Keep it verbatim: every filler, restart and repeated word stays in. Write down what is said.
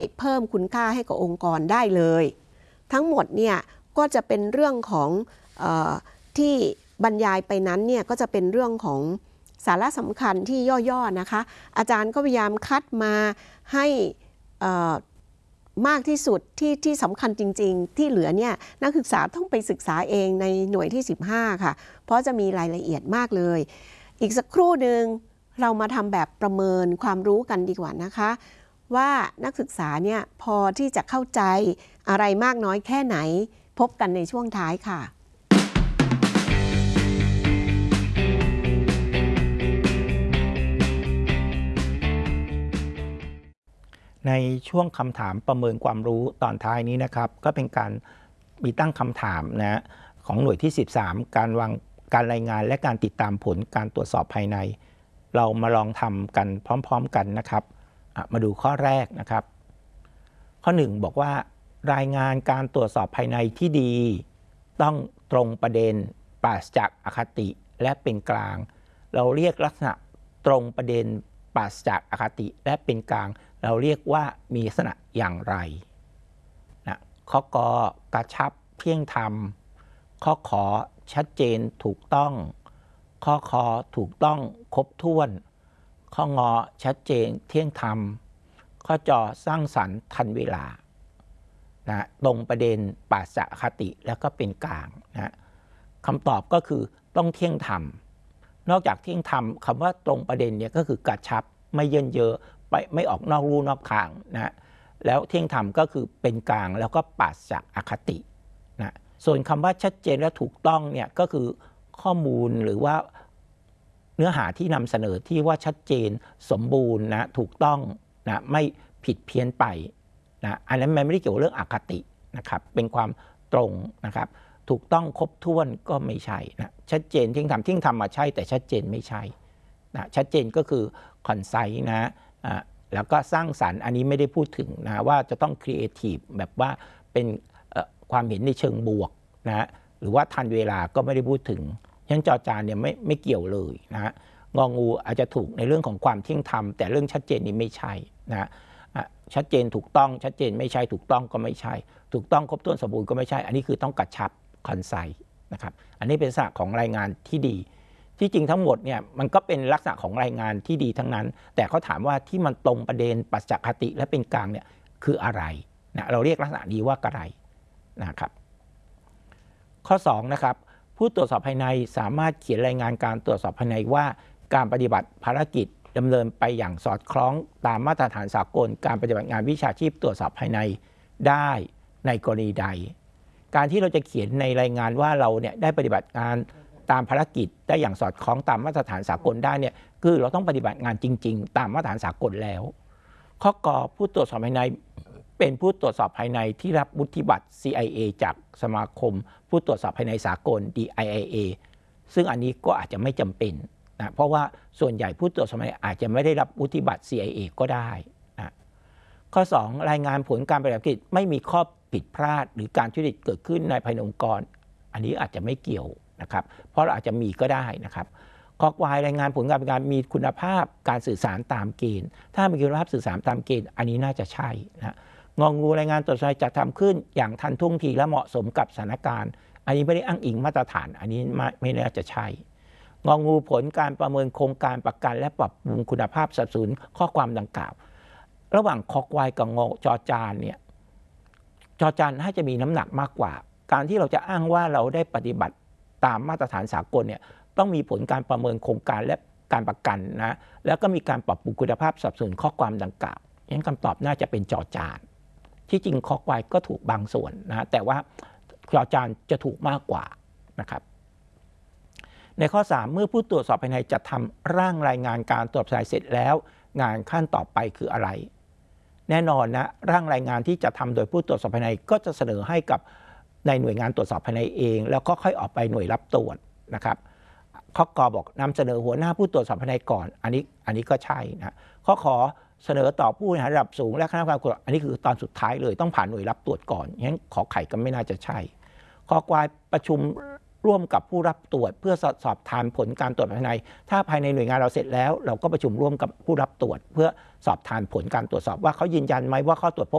เพิ่มคุณค่าให้กับองค์กรได้เลยทั้งหมดเนี่ยก็จะเป็นเรื่องของเอ่อที่บรรยายไปนั้นเนี่ยก็จะเป็นเรื่องของสาระสำคัญที่ย่อๆนะคะอาจารย์ก็พยายามคัดมาให้มากที่สุดที่ที่สำคัญจริงๆที่เหลือเนี่ยนักศึกษาต้องไปศึกษาเองในหน่วยที่สิบห้าค่ะเพราะจะมีรายละเอียดมากเลยอีกสักครู่หนึ่งเรามาทำแบบประเมินความรู้กันดีกว่านะคะว่านักศึกษาเนี่ยพอที่จะเข้าใจอะไรมากน้อยแค่ไหนพบกันในช่วงท้ายค่ะในช่วงคำถามประเมินความรู้ตอนท้ายนี้นะครับก็เป็นการมีตั้งคำถามนะของหน่วยที่สิบสามการวางการรายงานและการติดตามผลการตรวจสอบภายในเรามาลองทำกันพร้อมๆกันนะครับมาดูข้อแรกนะครับข้อหนึ่งบอกว่ารายงานการตรวจสอบภายในที่ดีต้องตรงประเด็นปราศจากอคติและเป็นกลางเราเรียกลักษณะตรงประเด็นปราศจากอคติและเป็นกลางเราเรียกว่ามีลักษณะอย่างไรนะข้อกกระชับเที่ยงธรรมข้อขอชัดเจนถูกต้องข้อคอถูกต้องครบถ้วนข้องอชัดเจนเที่ยงธรรมข้อจอสร้างสรรค์ทันเวลานะตรงประเด็นปราศจากอคติแล้วก็เป็นกลางนะคำตอบก็คือต้องเที่ยงธรรมนอกจากเที่ยงธรรมคำว่าตรงประเด็นเนี่ยก็คือกระชับไม่เยินเยอะไปไม่ออกนอกรูนอกทางนะแล้วเที่ยงธรรมก็คือเป็นกลางแล้วก็ปราศจากอคตินะส่วนคำว่าชัดเจนและถูกต้องเนี่ยก็คือข้อมูลหรือว่าเนื้อหาที่นำเสนอที่ว่าชัดเจนสมบูรณ์นะถูกต้องนะไม่ผิดเพี้ยนไปนะอันนั้นมันไม่ได้เกี่ยวเรื่องอคตินะครับเป็นความตรงนะครับถูกต้องครบถ้วนก็ไม่ใช่นะชัดเจนเที่ยงธรรมเที่ยงธรรมมาใช่แต่ชัดเจนไม่ใช่นะชัดเจนก็คือคอนไซส์นะแล้วก็สร้างสรรค์อันนี้ไม่ได้พูดถึงนะว่าจะต้องครีเอทีฟแบบว่าเป็นความเห็นในเชิงบวกนะหรือว่าทันเวลาก็ไม่ได้พูดถึงยันจอจานเนี่ยไม่ไม่เกี่ยวเลยนะงองูอาจจะถูกในเรื่องของความเที่ยงธรรมแต่เรื่องชัดเจนนี่ไม่ใช่นะชัดเจนถูกต้องชัดเจนไม่ใช่ถูกต้องก็ไม่ใช่ถูกต้องครบถ้วนสมบูรณ์ก็ไม่ใช่อันนี้คือต้องกระชับคอนไซส์นะครับอันนี้เป็นลักษณะของรายงานที่ดีที่จริงทั้งหมดเนี่ยมันก็เป็นลักษณะของรายงานที่ดีทั้งนั้นแต่เขาถามว่าที่มันตรงประเด็นปราศจากอคติและเป็นกลางเนี่ยคืออะไรนะเราเรียกลักษณะนี้ว่าอะไรนะครับข้อสองนะครับผู้ตรวจสอบภายในสามารถเขียนรายงานการตรวจสอบภายในว่าการปฏิบัติภารกิจดำเนินไปอย่างสอดคล้องตามมาตรฐานสากลการปฏิบัติงานวิชาชีพตรวจสอบภายในได้ในกรณีใดการที่เราจะเขียนในรายงานว่าเราเนี่ยได้ปฏิบัติงานตามภารกิจได้อย่างสอดคล้องตามมาตรฐานสากลได้เนี่ยคือเราต้องปฏิบัติงานจริงๆตามมาตรฐานสากลแล้วข้อกอผู้ตรวจสอบภายในเป็นผู้ตรวจสอบภายในที่รับวุฒิบัตร ซี ไอ เอ จากสมาคมผู้ตรวจสอบภายในสากล ดี ไอ ไอ เอ ซึ่งอันนี้ก็อาจจะไม่จำเป็นนะเพราะว่าส่วนใหญ่ผู้ตรวจสอบภายในอาจจะไม่ได้รับวุฒิบัตร ซี ไอ เอ ก็ได้นะข้อสองรายงานผลการปฏิบัติภารกิจไม่มีข้อผิดพลาดหรือการทุจริตเกิดขึ้นในภายในองค์กรอันนี้อาจจะไม่เกี่ยวนะครับเพราะเราอาจจะมีก็ได้นะครับข้อควายรายงานผลการปฏิบัติการมีคุณภาพการสื่อสารตามเกณฑ์ถ้ามีคุณภาพสื่อสารตามเกณฑ์อันนี้น่าจะใช่นะงองูรายงานตรวจสอบจัดทำขึ้นอย่างทันท่วงทีและเหมาะสมกับสถานการณ์อันนี้ไม่ได้อ้างอิงมาตรฐานอันนี้ไม่ไม่น่าจะใช่งองูผลการประเมินโครงการประกันและปรับปรุงคุณภาพสนับสนุนข้อความดังกล่าวระหว่างคอควายกับงอจอจานเนี่ยจอจานน่าจะมีน้ำหนักมากกว่าการที่เราจะอ้างว่าเราได้ปฏิบัติตามมาตรฐานสากลเนี่ยต้องมีผลการประเมินโครงการและการประกันนะแล้วก็มีการปรับปรุงคุณภาพสนับสนุนข้อความดังกล่าวงั้นคำตอบน่าจะเป็นจอจานที่จริงคอควายก็ถูกบางส่วนนะแต่ว่าจอจานจะถูกมากกว่านะครับในข้อสามเมื่อผู้ตรวจสอบภายในจะทำร่างรายงานการตรวจสอบเสร็จแล้วงานขั้นต่อไปคืออะไรแน่นอนนะร่างรายงานที่จะทำโดยผู้ตรวจสอบภายในก็จะเสนอให้กับในหน่วยงานตรวจสอบภายในเองแล้วก็ค่อยออกไปหน่วยรับตรวจนะครับข้อกอบอกนำเสนอหัวหน้าผู้ตรวจสอบภายในก่อนอันนี้อันนี้ก็ใช่นะข้อขอเสนอต่อผู้บริหารระดับสูงและคณะกรรมการอันนี้คือตอนสุดท้ายเลยต้องผ่านหน่วยรับตรวจก่อนงั้นขอไข่ก็ไม่น่าจะใช่ข้อควายประชุมร่วมกับผู้รับตรวจเพื่อสอบทานผลการตรวจภายในถ้าภายในหน่วยงานเราเสร็จแล้วเราก็ประชุมร่วมกับผู้รับตรวจเพื่อสอบทานผลการตรวจสอบว่าเขายืนยันไหมว่าข้อตรวจพบ